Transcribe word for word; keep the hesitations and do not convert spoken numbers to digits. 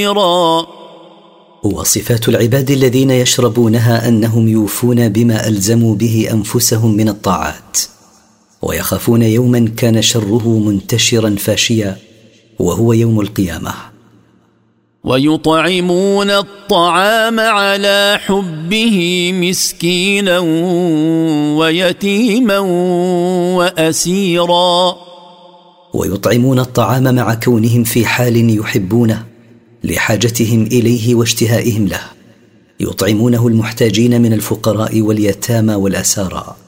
وصفات العباد الذين يشربونها أنهم يوفون بما ألزموا به أنفسهم من الطاعات، ويخافون يوما كان شره منتشرا فاشيا وهو يوم القيامة. ويطعمون الطعام على حبه مسكينا ويتيما وأسيرا. ويطعمون الطعام مع كونهم في حال يحبونه لحاجتهم إليه واشتهائهم له، يطعمونه المحتاجين من الفقراء واليتامى والأسارى.